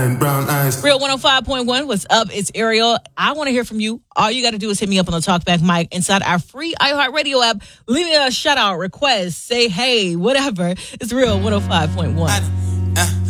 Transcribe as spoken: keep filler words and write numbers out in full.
nine, brown eyes. Real one oh five point one, what's up? It's Ariel. I want to hear from you. All you got to do is hit me up on the Talkback mic inside our free iHeartRadio app. Leave me a shout out, request, say hey, whatever. It's Real one oh five point one. I, uh.